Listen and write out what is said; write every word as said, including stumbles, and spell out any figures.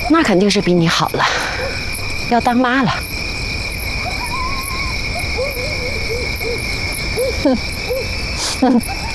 那肯定是比你好了，要当妈了。 哼哼。